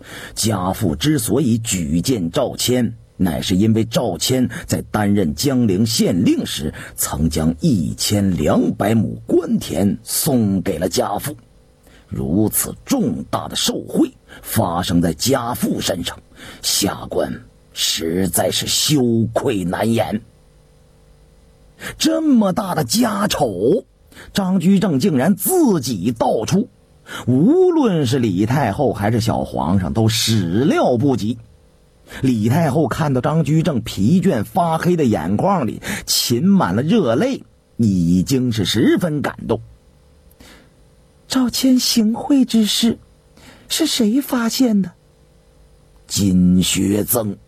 家父之所以举荐赵谦，乃是因为赵谦在担任江陵县令时，曾将1200亩官田送给了家父。如此重大的受贿发生在家父身上，下官实在是羞愧难言。这么大的家丑，张居正竟然自己道出，无论是李太后还是小皇上都始料不及。李太后看到张居正疲倦发黑的眼眶里噙满了热泪，已经是十分感动。 赵谦行贿之事是谁发现的？ 金学增。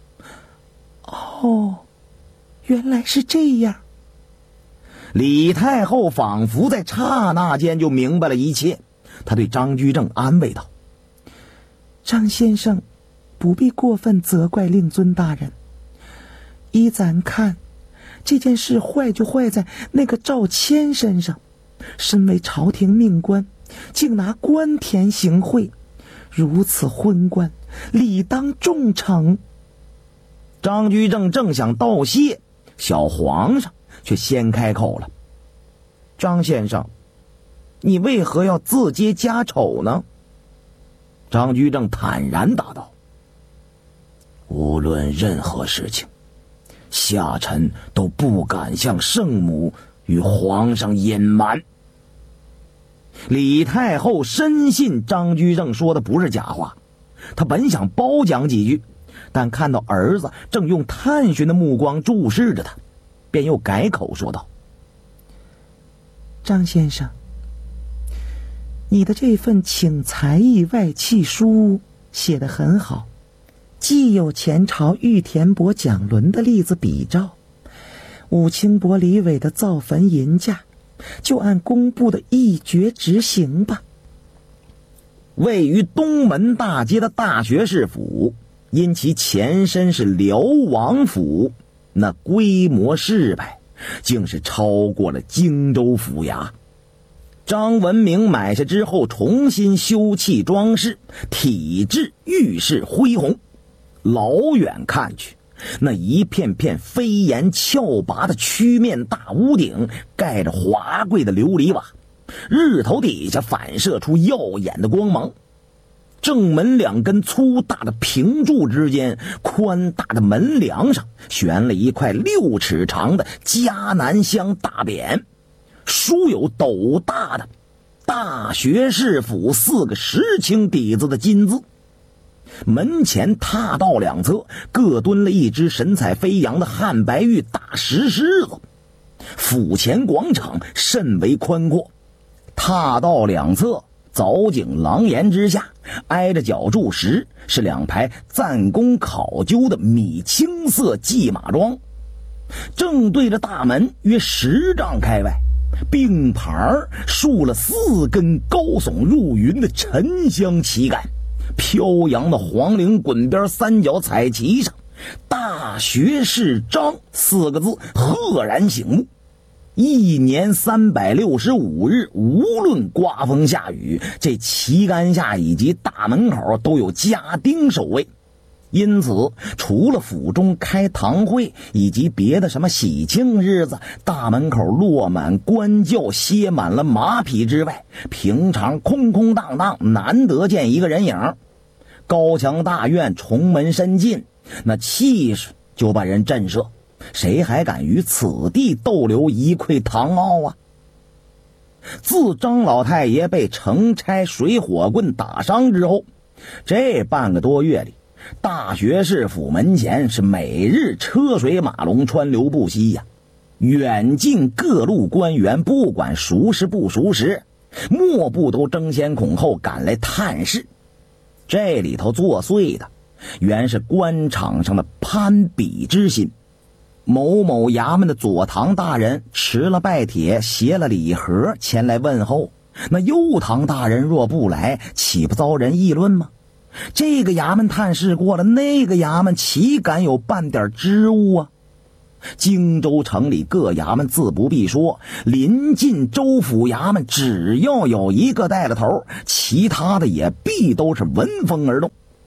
哦，原来是这样。 李太后仿佛在刹那间就明白了一切，她对张居正安慰道： 张先生不必过分责怪令尊大人，依咱看，这件事坏就坏在那个赵谦身上，身为朝廷命官，竟拿官田行贿，如此昏官，理当重惩。 张居正正想道谢，小皇上却先开口了：张先生，你为何要自揭家丑呢？张居正坦然答道：无论任何事情，下臣都不敢向圣母与皇上隐瞒。李太后深信张居正说的不是假话，她本想褒奖几句，但看到儿子正用探寻的目光注视着他，便又改口说道： 张先生，你的这份请才艺外戚书写得很好，既有前朝玉田伯蒋伦的例子比照，武清伯李伟的造坟银价，就按工部的一决执行吧。 位于东门大街的大学士府，因其前身是辽王府，那规模势派竟是超过了荆州府衙。张文明买下之后，重新修葺装饰，体制玉饰恢宏。老远看去，那一片片飞檐峭拔的曲面大屋顶，盖着华贵的琉璃瓦，日头底下反射出耀眼的光芒。正门两根粗大的平柱之间，宽大的门梁上悬了一块6尺长的迦南香大匾，书有斗大的大学士府4个石青底子的金字。门前踏道两侧各蹲了一只神采飞扬的汉白玉大石狮子。府前广场甚为宽阔，踏道两侧藻井廊檐之下，挨着角柱石是2排赞工考究的米青色骑马桩。正对着大门约10丈开外，并排竖了4根高耸入云的沉香旗杆，飘扬的黄绫滚边三角彩旗上，大学士章4个字赫然醒目。1年365日，无论刮风下雨，这旗杆下以及大门口都有家丁守卫。因此除了府中开堂会以及别的什么喜庆日子，大门口落满官轿，歇满了马匹之外，平常空空荡荡，难得见一个人影。高墙大院，重门深进，那气势就把人震慑，谁还敢于此地逗留一窥唐傲啊？自张老太爷被城差水火棍打伤之后，这半个多月里，大学士府门前是每日车水马龙，川流不息呀。远近各路官员不管熟识不熟识，莫不都争先恐后赶来探视。这里头作祟的原是官场上的攀比之心。某某衙门的左堂大人持了拜帖，携了礼盒前来问候，那右堂大人若不来，岂不遭人议论吗？这个衙门探视过了，那个衙门岂敢有半点知误啊？荆州城里各衙门自不必说，临近州府衙门只要有一个带了头，其他的也必都是闻风而动。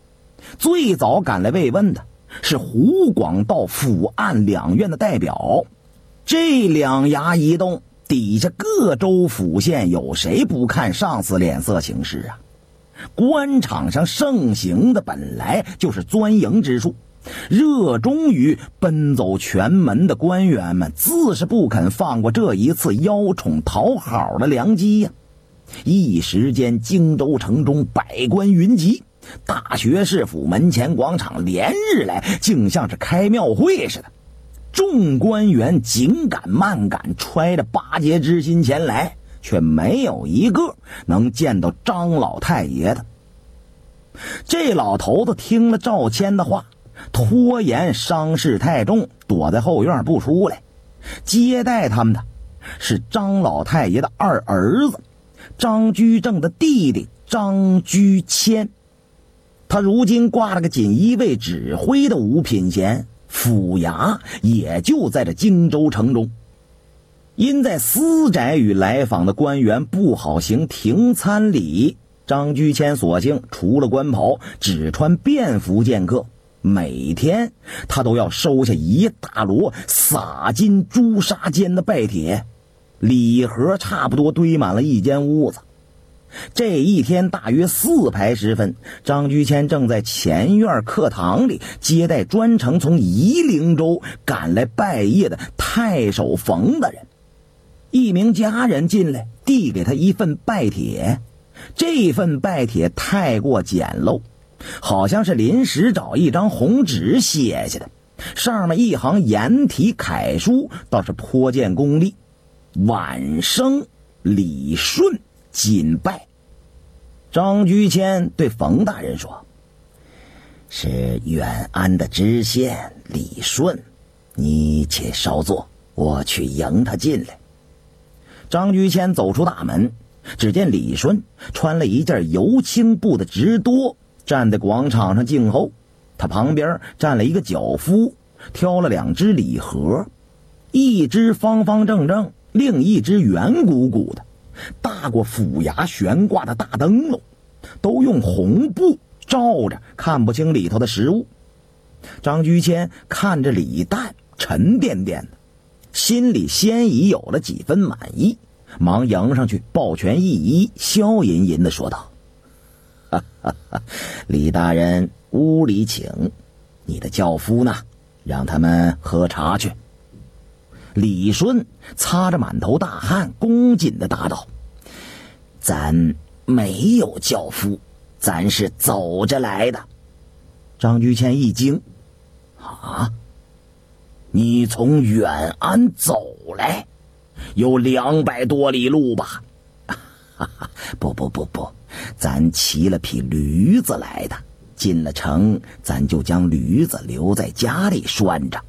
最早赶来慰问的是湖广道府案两院的代表。这两衙一动，底下各州府县有谁不看上司脸色行事啊？官场上盛行的本来就是钻营之术，热衷于奔走权门的官员们自是不肯放过这一次邀宠讨好的良机呀。一时间荆州城中百官云集，大学士府门前广场连日来竟像是开庙会似的，众官员紧赶慢赶，揣着巴结之心前来，却没有一个能见到张老太爷的。这老头子听了赵谦的话，拖延伤势太重，躲在后院不出来。接待他们的是张老太爷的二儿子张居正的弟弟张居谦，他如今挂了个锦衣卫指挥的五品衔，府衙也就在这荆州城中。因在私宅与来访的官员不好行停餐礼，张居谦索性除了官袍只穿便服见客。每天他都要收下一大摞洒进朱砂间的拜帖，礼盒差不多堆满了一间屋子。这一天大约4排时分，张居谦正在前院客堂里接待专程从夷陵州赶来拜谒的太守冯大人。一名家人进来递给他一份拜帖，这份拜帖太过简陋，好像是临时找一张红纸写下的，上面一行颜体楷书倒是颇见功力：晚生李顺谨拜。张居谦对冯大人说：是远安的知县李顺，你且稍坐，我去迎他进来。张居谦走出大门，只见李顺穿了一件油青布的直多，站在广场上静候。他旁边站了一个脚夫，挑了2只礼盒，一只方方正正，另一只圆鼓鼓的，大过府衙悬挂的大灯笼，都用红布罩着，看不清里头的食物。张居谦看着礼蛋沉甸甸的，心里先已有了几分满意，忙迎上去抱拳一揖，笑吟吟地说道：李大人屋里请，你的轿夫呢？让他们喝茶去。李顺擦着满头大汗，恭谨地答道：咱没有轿夫，咱是走着来的。张居谦一惊：啊，你从远安走来，有200多里路吧？不，咱骑了匹驴子来的。进了城，咱就将驴子留在家里拴着。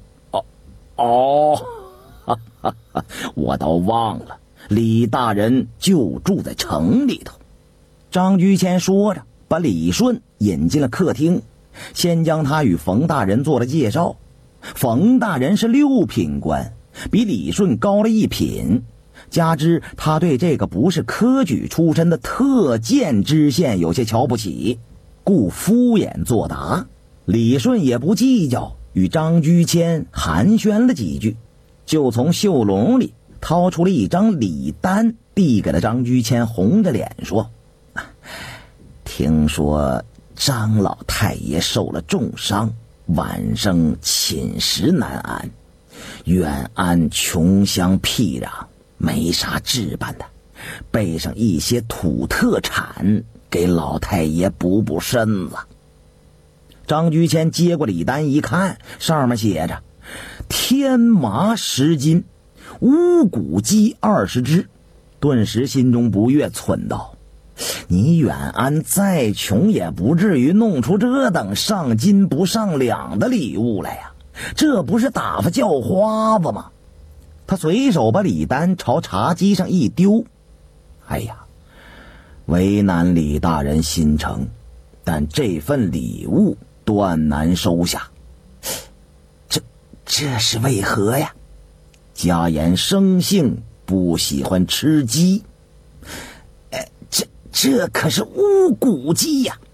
我倒忘了，李大人就住在城里头。张居谦说着，把李顺引进了客厅，先将他与冯大人做了介绍。冯大人是6品官，比李顺高了1品，加之他对这个不是科举出身的特荐知县有些瞧不起，故敷衍作答。李顺也不计较，与张居谦寒暄了几句，就从袖笼里掏出了一张礼单，递给了张居谦，红着脸说：听说张老太爷受了重伤，晚生寝食难安，远安穷乡僻壤，没啥置办的，备上一些土特产给老太爷补补身子。张居谦接过礼单一看，上面写着天麻10斤，乌骨鸡20只，顿时心中不悦，忖道：你远安再穷也不至于弄出这等上斤不上两的礼物来呀，这不是打发叫花子吗？他随手把礼单朝茶几上一丢，哎呀，为难李大人心诚，但这份礼物断难收下。这是为何呀？家言生性不喜欢吃鸡，这可是乌骨鸡呀。